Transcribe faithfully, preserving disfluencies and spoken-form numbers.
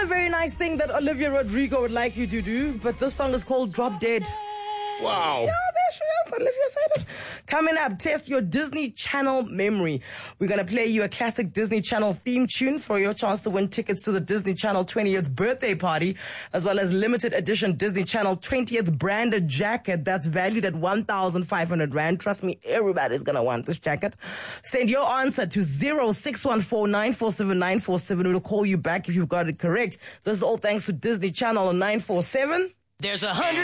a very nice thing that Olivia Rodrigo would like you to do, but this song is called Drop Dead. Wow. Yeah, there she is. Olivia said it. Coming up, test your Disney Channel memory. We're going to play you a classic Disney Channel theme tune for your chance to win tickets to the Disney Channel twentieth birthday party, as well as limited edition Disney Channel twentieth branded jacket that's valued at one thousand five hundred rand. Trust me, everybody's going to want this jacket. Send your answer to zero six one four nine four seven nine four seven. We'll call you back if you've got it correct. This is all thanks to Disney Channel nine four seven. There's a hundred